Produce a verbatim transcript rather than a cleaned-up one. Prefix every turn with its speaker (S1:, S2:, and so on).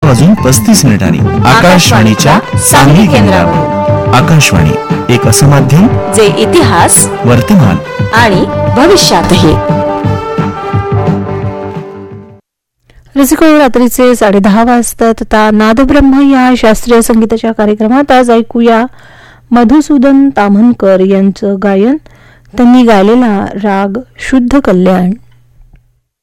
S1: वाजून पस्तीस मिनिटांनी आकाशवाणीच्या सांगली केंद्रावर. आकाशवाणी एक असं माध्यम
S2: जे इतिहास,
S1: वर्तमान
S2: आणि भविष्यातही.
S3: रसिको, रात्रीचे साडे दहा वाजतात. आता नादब्रह्म या शास्त्रीय संगीताच्या कार्यक्रमात आज ऐकूया मधुसूदन ताम्हनकर यांचं गायन. त्यांनी गायलेला राग शुद्ध कल्याण.